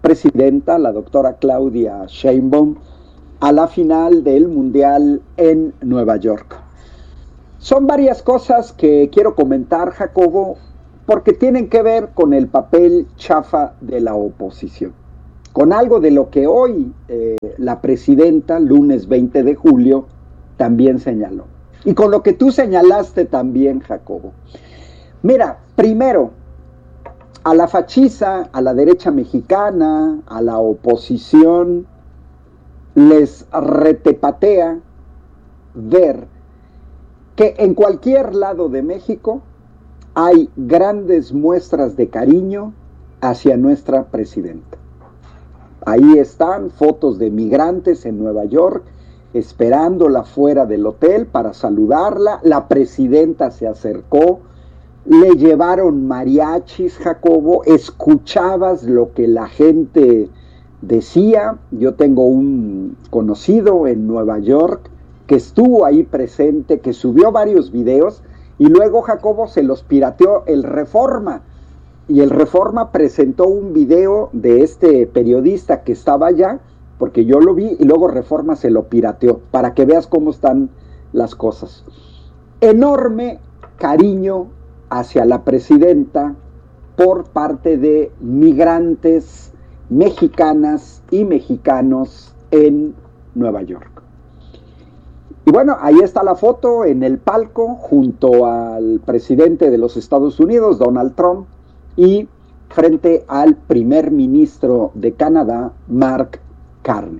presidenta, la doctora Claudia Sheinbaum, a la final del Mundial en Nueva York. Son varias cosas que quiero comentar, Jacobo, porque tienen que ver con el papel chafa de la oposición, con algo de lo que hoy la presidenta, lunes 20 de julio, también señaló. Y con lo que tú señalaste también, Jacobo. Mira, primero, a la fachiza, a la derecha mexicana, a la oposición, les retepatea ver que en cualquier lado de México hay grandes muestras de cariño hacia nuestra presidenta. Ahí están fotos de migrantes en Nueva York esperándola fuera del hotel para saludarla. La presidenta se acercó, le llevaron mariachis, Jacobo, escuchabas lo que la gente decía. Yo tengo un conocido en Nueva York que estuvo ahí presente, que subió varios videos y luego, Jacobo, se los pirateó el Reforma. Y el Reforma presentó un video de este periodista que estaba allá, porque yo lo vi, y luego Reforma se lo pirateó, para que veas cómo están las cosas. Enorme cariño hacia la presidenta por parte de migrantes mexicanas y mexicanos en Nueva York. Y bueno, ahí está la foto en el palco junto al presidente de los Estados Unidos, Donald Trump, y frente al primer ministro de Canadá, Mark Carney.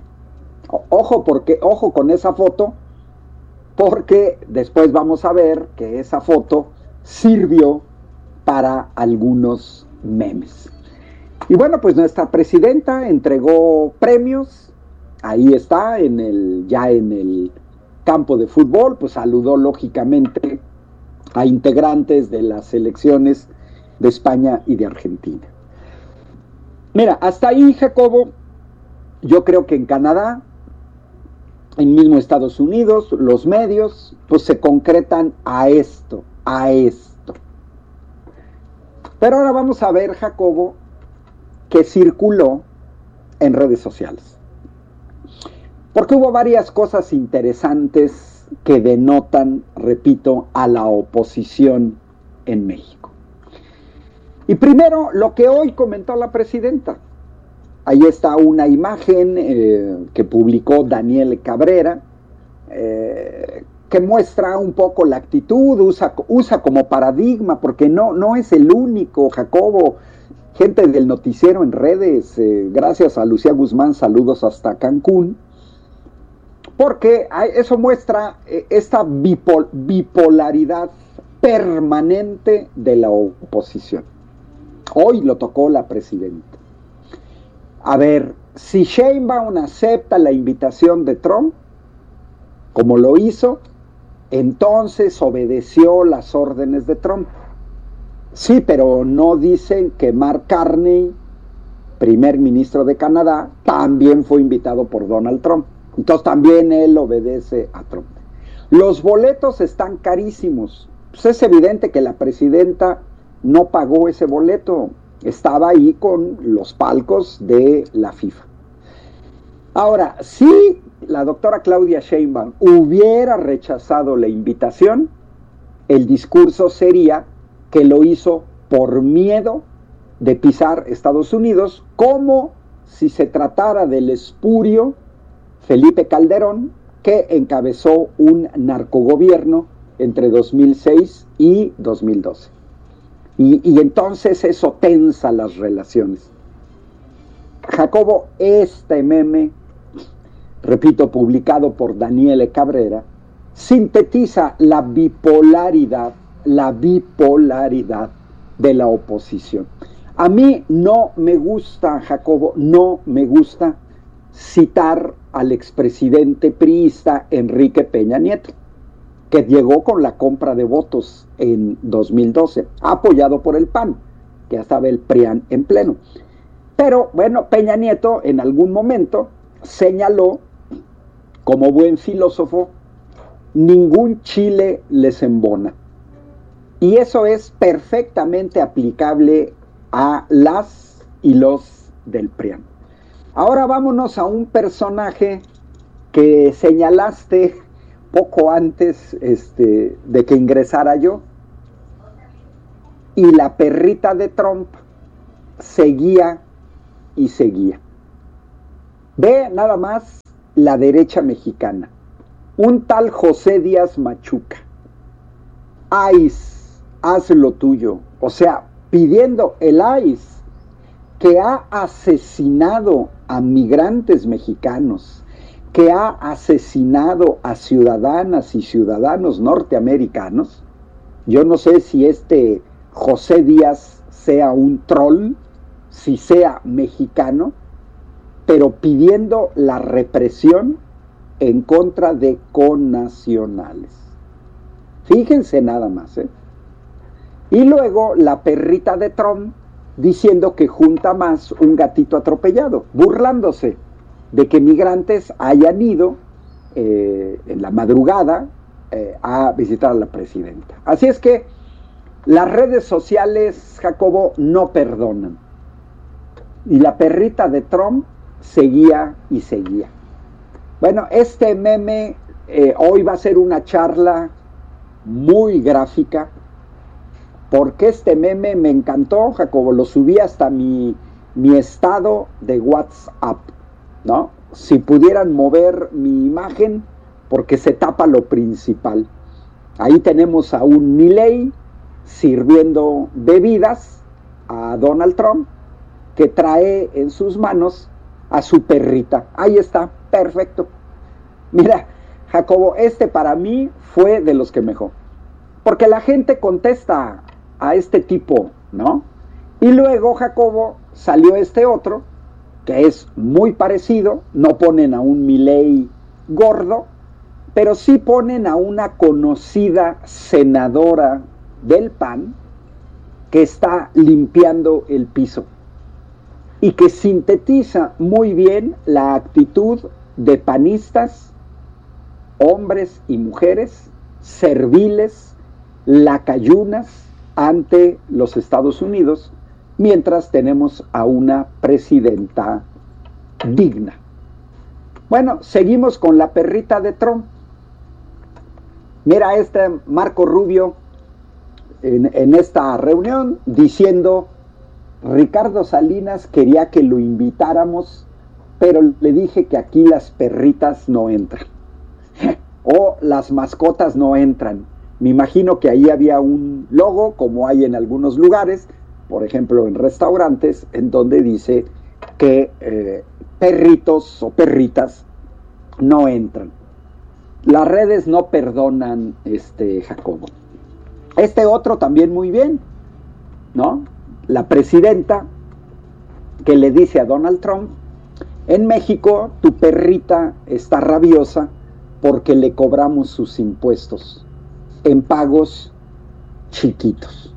Ojo con esa foto, porque después vamos a ver que esa foto sirvió para algunos memes. Y bueno, pues nuestra presidenta entregó premios. Ahí está, ya en el campo de fútbol, pues saludó lógicamente a integrantes de las selecciones de España y de Argentina. Mira, hasta ahí, Jacobo, yo creo que en Canadá, en mismo Estados Unidos, los medios, pues se concretan a esto. Pero ahora vamos a ver, Jacobo, que circuló en redes sociales. Porque hubo varias cosas interesantes que denotan, repito, a la oposición en México. Y primero, lo que hoy comentó la presidenta. Ahí está una imagen que publicó Daniel Cabrera, que muestra un poco la actitud, usa como paradigma, porque no es el único, Jacobo. Gente del noticiero en redes, gracias a Lucía Guzmán, saludos hasta Cancún, porque eso muestra esta bipolaridad permanente de la oposición. Hoy lo tocó la presidenta. A ver, si Sheinbaum acepta la invitación de Trump, como lo hizo, entonces obedeció las órdenes de Trump. Sí, pero no dicen que Mark Carney, primer ministro de Canadá, también fue invitado por Donald Trump. Entonces también él obedece a Trump. Los boletos están carísimos. Pues es evidente que la presidenta no pagó ese boleto. Estaba ahí con los palcos de la FIFA. Ahora, si la doctora Claudia Sheinbaum hubiera rechazado la invitación, el discurso sería que lo hizo por miedo de pisar Estados Unidos, como si se tratara del espurio Felipe Calderón, que encabezó un narcogobierno entre 2006 y 2012. Y entonces eso tensa las relaciones. Jacobo, este meme, repito, publicado por Daniel Cabrera, sintetiza la bipolaridad de la oposición. A mí no me gusta, Jacobo, no me gusta citar al expresidente priista Enrique Peña Nieto, que llegó con la compra de votos en 2012, apoyado por el PAN, que ya estaba el PRIAN en pleno. Pero bueno, Peña Nieto en algún momento señaló, como buen filósofo, ningún chile les embona. Y eso es perfectamente aplicable a las y los del PRIAN. Ahora vámonos a un personaje que señalaste poco antes de que ingresara yo. Y la perrita de Trump seguía y seguía. Ve nada más la derecha mexicana. Un tal José Díaz Machuca. ICE, haz lo tuyo. O sea, pidiendo el ICE, que ha asesinado a migrantes mexicanos, que ha asesinado a ciudadanas y ciudadanos norteamericanos. Yo no sé si este José Díaz sea un troll, si sea mexicano, pero pidiendo la represión en contra de connacionales. Fíjense nada más, ¿eh? Y luego la perrita de Trump diciendo que junta más un gatito atropellado, burlándose de que migrantes hayan ido en la madrugada a visitar a la presidenta. Así es que las redes sociales, Jacobo, no perdonan. Y la perrita de Trump seguía y seguía. Bueno, este meme hoy va a ser una charla muy gráfica, porque este meme me encantó, Jacobo, lo subí hasta mi estado de WhatsApp, ¿no? Si pudieran mover mi imagen, porque se tapa lo principal. Ahí tenemos a un Milei sirviendo bebidas a Donald Trump, que trae en sus manos a su perrita. Ahí está, perfecto. Mira, Jacobo, para mí fue de los que mejor, porque la gente contesta a este tipo, ¿no? Y luego, Jacobo, salió este otro, que es muy parecido. No ponen a un Milei gordo, pero sí ponen a una conocida senadora del PAN que está limpiando el piso y que sintetiza muy bien la actitud de panistas, hombres y mujeres, serviles, lacayunas ante los Estados Unidos, mientras tenemos a una presidenta digna. Bueno, seguimos con la perrita de Trump. Mira Marco Rubio en esta reunión diciendo: Ricardo Salinas quería que lo invitáramos, pero le dije que aquí las perritas no entran o las mascotas no entran. Me imagino que ahí había un logo, como hay en algunos lugares, por ejemplo en restaurantes, en donde dice que perritos o perritas no entran. Las redes no perdonan, Jacobo. Otro también muy bien, ¿no? La presidenta que le dice a Donald Trump: en México tu perrita está rabiosa porque le cobramos sus impuestos en pagos chiquitos.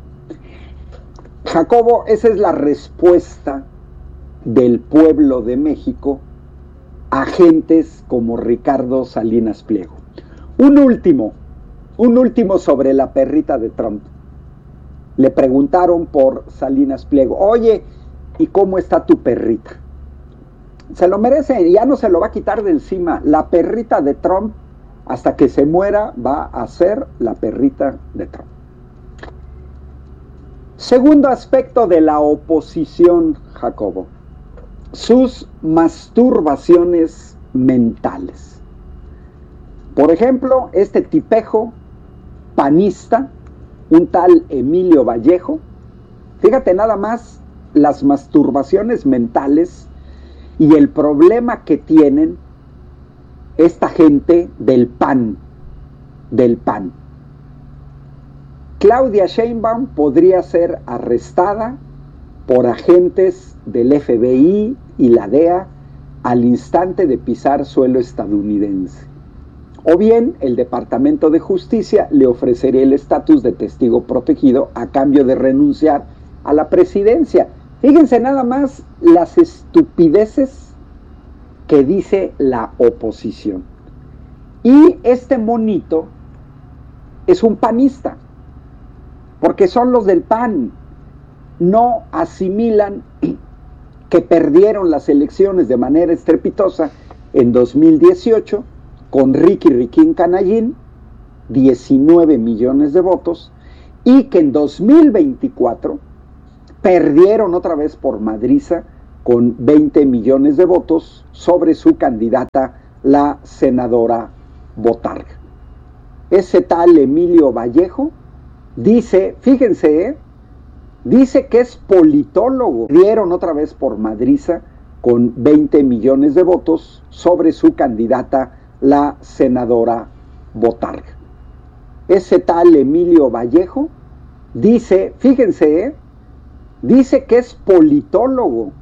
Jacobo, esa es la respuesta del pueblo de México a gentes como Ricardo Salinas Pliego. Un último sobre la perrita de Trump. Le preguntaron por Salinas Pliego: oye, ¿y cómo está tu perrita? Se lo merece, ya no se lo va a quitar de encima. La perrita de Trump, hasta que se muera, va a ser la perrita de Trump. Segundo aspecto de la oposición, Jacobo: sus masturbaciones mentales. Por ejemplo, este tipejo panista, un tal Emilio Vallejo, fíjate nada más las masturbaciones mentales y el problema que tienen esta gente del PAN. Claudia Sheinbaum podría ser arrestada por agentes del FBI y la DEA al instante de pisar suelo estadounidense. O bien el Departamento de Justicia le ofrecería el estatus de testigo protegido a cambio de renunciar a la presidencia. Fíjense nada más las estupideces que dice la oposición. Y este monito es un panista, porque son los del PAN. No asimilan que perdieron las elecciones de manera estrepitosa en 2018 con Ricky Riquín Canallín, 19 millones de votos, y que en 2024 perdieron otra vez por madriza con 20 millones de votos sobre su candidata, la senadora Botarga. Ese tal Emilio Vallejo dice, fíjense, dice que es politólogo. Perdieron otra vez por madriza con 20 millones de votos sobre su candidata, la senadora Botarga. Ese tal Emilio Vallejo dice, fíjense, dice que es politólogo.